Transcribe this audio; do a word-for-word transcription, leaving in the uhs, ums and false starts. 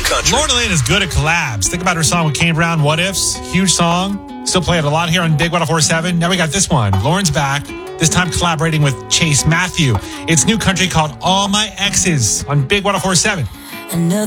country. Lauren Lane is good at collabs. Think about her song with Kane Brown, What Ifs. Huge song. Still play it a lot here on Big one oh four point seven. Now we got this one. Lauren's back. This time collaborating with Chase Matthew. It's new country called All My Exes on Big one oh four point seven. Another